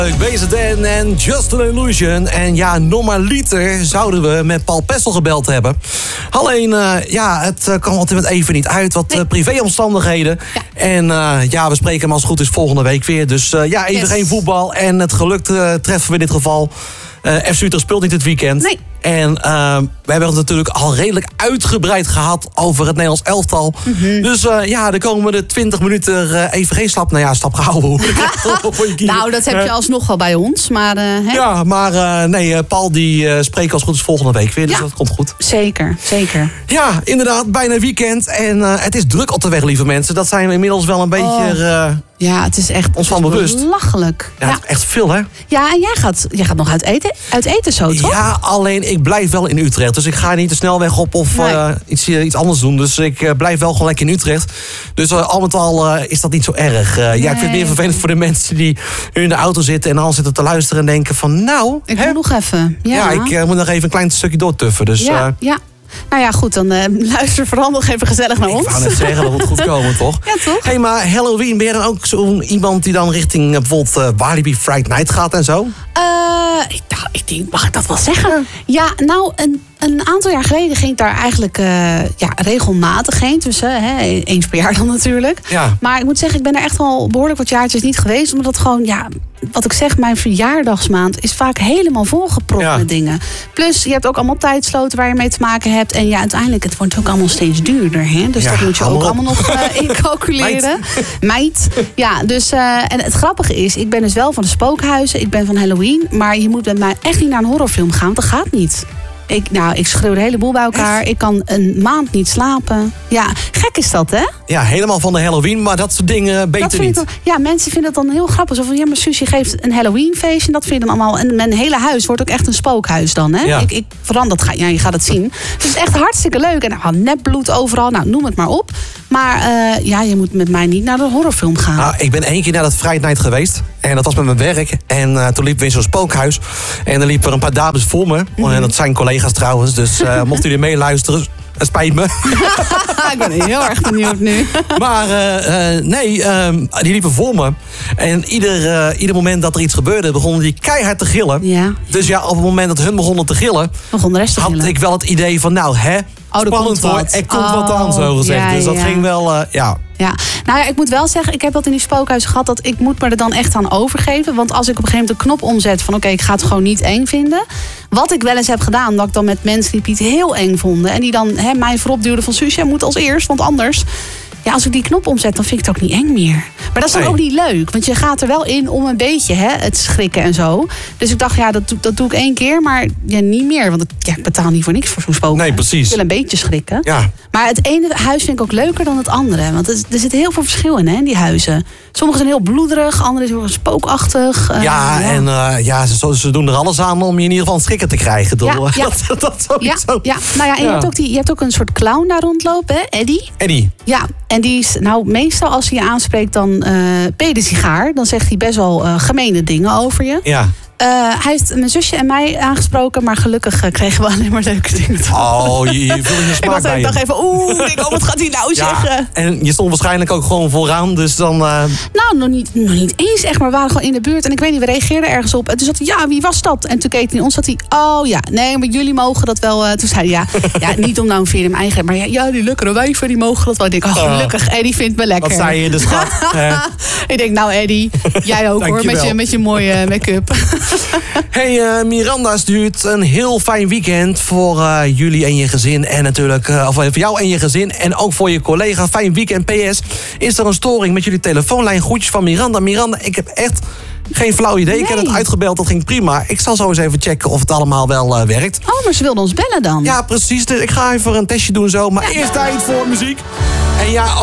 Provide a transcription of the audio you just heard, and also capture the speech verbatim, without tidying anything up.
Leuk bezig Dan en Just an Illusion. En ja, normaliter zouden we met Paul Pessel gebeld hebben. Alleen, uh, ja, het uh, kwam altijd even niet uit. Wat uh, privéomstandigheden. Ja. En uh, ja, we spreken hem als het goed is volgende week weer. Dus uh, ja, even yes. geen voetbal. En het geluk uh, treffen we in dit geval. Uh, F C Utrecht speelt niet dit weekend. Nee. En uh, we hebben het natuurlijk al redelijk uitgebreid gehad over het Nederlands elftal. Mm-hmm. Dus uh, ja, de komende twintig minuten uh, even geen stap. Nou ja, stap gehouden. Nou, dat heb je alsnog wel bij ons. Maar, uh, hè? Ja, maar uh, nee, uh, Paul die uh, spreekt als het goed is volgende week weer. Dus ja. dat komt goed. Zeker, zeker. Ja, inderdaad, bijna weekend. En uh, het is druk op de weg, lieve mensen. Dat zijn we inmiddels wel een beetje... Oh. Uh, ja, het is echt ons van bewust. Belachelijk. Ja, ja. Het is echt veel, hè? Ja, en jij gaat, jij gaat nog uit eten, uit eten zo, toch? Ja, alleen ik blijf wel in Utrecht. Dus ik ga niet de snelweg op of nee. uh, iets, uh, iets anders doen. Dus ik uh, blijf wel gewoon lekker in Utrecht. Dus uh, al met al uh, is dat niet zo erg. Uh, nee. Ja, ik vind het meer vervelend voor de mensen die in de auto zitten... en dan zitten te luisteren en denken van nou... Ik moet nog even. Ja, ja ik uh, moet nog even een klein stukje doortuffen. Dus, ja, uh, ja. Nou ja, goed, dan uh, luister vooral nog even gezellig naar ons. Ik wou net zeggen, dat moet goed komen, toch? Ja, toch? Hé, hey, maar Halloween, ben je dan ook zo'n iemand die dan richting uh, bijvoorbeeld uh, Walibi Friday Night gaat en zo? Uh, ik, nou, ik denk, mag ik dat wel zeggen? Ja, nou, een, een aantal jaar geleden ging ik daar eigenlijk uh, ja, regelmatig heen. Tussen, hè, eens per jaar dan natuurlijk. Ja. Maar ik moet zeggen, ik ben er echt al behoorlijk wat jaartjes niet geweest. Omdat het gewoon, ja... Wat ik zeg, mijn verjaardagsmaand is vaak helemaal volgepropt ja. met dingen. Plus, je hebt ook allemaal tijdsloten waar je mee te maken hebt. En ja, uiteindelijk, het wordt ook allemaal steeds duurder. Hè? Dus ja, dat moet je ook op. allemaal nog uh, incalculeren. Meid. Ja, dus, uh, en het grappige is, ik ben dus wel van de spookhuizen. Ik ben van Halloween. Maar je moet met mij echt niet naar een horrorfilm gaan. Dat gaat niet. Ik, nou, ik schreeuw de hele boel bij elkaar. Echt? Ik kan een maand niet slapen. Ja, gek is dat, hè? Ja, helemaal van de Halloween, maar dat soort dingen beter niet. Dan, ja, mensen vinden het dan heel grappig. Zo van, ja, maar Susie geeft een Halloweenfeestje. En dat vind je dan allemaal... En mijn hele huis wordt ook echt een spookhuis dan, hè? Ja. Ik, ik verander het. Ja, je gaat het zien. Dus het is echt hartstikke leuk. En nou, nepbloed overal. Nou, noem het maar op. Maar uh, ja, je moet met mij niet naar de horrorfilm gaan. Nou, ik ben één keer naar dat Friday Night geweest. En dat was met mijn werk. En uh, toen liepen we in zo'n spookhuis. En er liepen er een paar dames voor me. Mm-hmm. En dat zijn collega's trouwens. Dus uh, mocht u er mee luisteren... Het spijt me. Ik ben heel erg benieuwd nu. Maar uh, uh, nee, uh, die liepen voor me. En ieder, uh, ieder moment dat er iets gebeurde, begonnen die keihard te gillen. Ja. Dus ja, op het moment dat hun begonnen te gillen... Begon de rest te had gillen. ik wel het idee van, nou hè... Oh, spannend hoor, er komt oh, wat aan, zo gezegd. Ja, dus dat ja. ging wel, uh, ja... Ja, nou ja, ik moet wel zeggen, ik heb dat in die spookhuizen gehad... dat ik moet me er dan echt aan overgeven. Want als ik op een gegeven moment de knop omzet van... oké, okay, ik ga het gewoon niet eng vinden. Wat ik wel eens heb gedaan, dat ik dan met mensen die het heel eng vonden... en die dan hè, mij voorop duwden van... Suus, jij moet als eerst, want anders... Ja, als ik die knop omzet, dan vind ik het ook niet eng meer. Maar dat is dan nee. ook niet leuk. Want je gaat er wel in om een beetje hè, het schrikken en zo. Dus ik dacht, ja, dat, dat doe ik één keer. Maar ja, niet meer. Want ik, ja, ik betaal niet voor niks voor zo'n spookhuis. Nee, precies. Ik wil een beetje schrikken. Ja. Maar het ene huis vind ik ook leuker dan het andere. Want er, er zit heel veel verschil in, hè, in die huizen. Sommige zijn heel bloederig, andere zijn spookachtig. Uh, ja, ja, en uh, ja, ze, ze doen er alles aan om je in ieder geval schrikken te krijgen. Door, ja, ja. Dat, dat sowieso. Ja, ja. Nou ja, en ja. Je, hebt ook die, je hebt ook een soort clown daar rondlopen, hè? Eddie. Eddie. Ja, en die is, nou, meestal als hij je aanspreekt, dan uh, ben je de sigaar. Dan zegt hij best wel uh, gemene dingen over je. Ja. Uh, hij heeft mijn zusje en mij aangesproken, maar gelukkig uh, kregen we alleen maar leuke dingen. Oh, je, je voelde je smaak bij ik dacht even, oeh, ik, oh, wat gaat hij nou ja, zeggen? En je stond waarschijnlijk ook gewoon vooraan, dus dan... Uh... Nou, nog niet, nog niet eens echt, maar we waren gewoon in de buurt. En ik weet niet, we reageerden ergens op. En toen zat hij, ja, wie was dat? En toen keek hij naar ons, zat hij, oh ja, nee, maar jullie mogen dat wel. Uh, toen zei hij, ja, ja, niet om nou een veer in mijn eigen... Maar ja, ja die lekkere wijven, die mogen dat wel. Ik denk, oh, gelukkig, Eddie vindt me lekker. Wat zei je, de schat? uh. Ik denk, nou Eddie, jij ook hoor, met je, met je mooie make-up. Hey, uh, Miranda stuurt een heel fijn weekend voor uh, jullie en je gezin. En natuurlijk, uh, of voor jou en je gezin. En ook voor je collega. Fijn weekend. P S. Is er een storing met jullie telefoonlijn? Groetjes van Miranda. Miranda, ik heb echt geen flauw idee. Nee. Ik heb het uitgebeld, dat ging prima. Ik zal zo eens even checken of het allemaal wel uh, werkt. Oh, maar ze wilden ons bellen dan. Ja, precies. Dus ik ga even een testje doen zo. Maar ja, eerst tijd voor muziek. En ja...